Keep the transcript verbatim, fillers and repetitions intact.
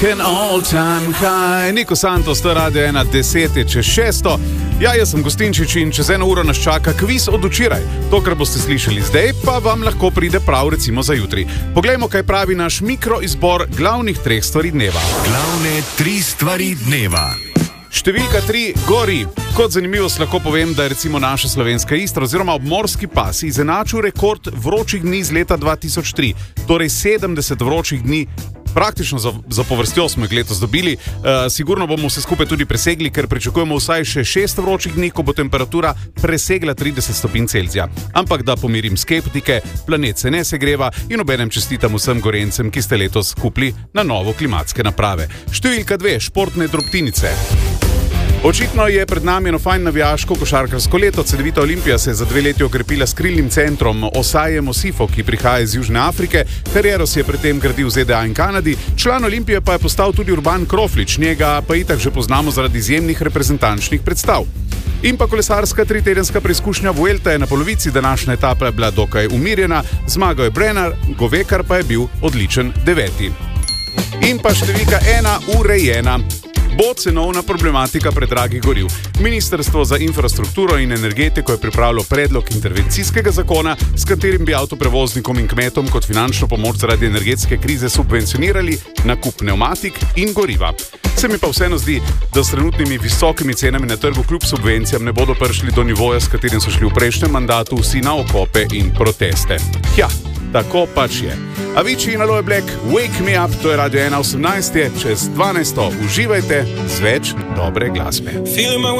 An all-time high. Niko Santos, to radio ena deset čez šesto. Ja, jaz sem Gostinčič in čez eno uro nas čaka kviz od včeraj. To, kar boste slišali zdaj, pa vam lahko pride prav recimo za jutri. Poglejmo, kaj pravi naš mikroizbor glavnih treh stvari dneva. Glavne tri stvari dneva. Številka tri, gori. Kot zanimivost lahko povem, da je recimo naša slovenska Istra oziroma obmorski pas izenačil rekord vročih dni z leta dva tisoč tri. Torej sedemdeset vročih dni. Praktično za, za povrstjo smo jih letos dobili. Uh, sigurno bomo vse skupaj tudi presegli, ker pričakujemo vsaj še šest vročih dni, ko bo temperatura presegla trideset stopinj Celzija. Ampak da pomirim skeptike, planet se ne segreva in obenem čestitam vsem Gorencem, ki ste letos kupili na novo klimatske naprave. Številka dve, športne drobtinice. Očitno je pred nami eno fajn navijaško košarkarsko leto. Cedevita Olimpija se je za dve leti okrepila s krilnim centrom Osajem Osifo, ki prihaja iz Južne Afrike. Kariero si je predtem gradil v Z D A in Kanadi. Član Olimpije pa je postal tudi Urban Kroflič, njega pa itak že poznamo zaradi izjemnih reprezentančnih predstav. In pa kolesarska tritedenska preizkušnja Vuelta je na polovici, današnja etapa je bila dokaj umirjena, zmagal je Brenner, Govekar pa je bil odličen deveti. In pa številka ena, urejena. Bo cenovna problematika predragih goriv. Ministrstvo za infrastrukturo in energetiko je pripravilo predlog intervencijskega zakona, s katerim bi avtoprevoznikom in kmetom kot finančno pomoč zaradi energetske krize subvencionirali nakup pnevmatik in goriva. Se mi pa vseeno zdi, da s trenutnimi visokimi cenami na trgu kljub subvencijam ne bodo prišli do nivoja, s katerim so šli v prejšnjem mandatu vsi na okope in proteste. Ja, tako pač je. Avicii in Aloe Black, Wake Me Up, to je radio ena osemnajst, čez dvanajsto. Uživajte z več dobre glasbe.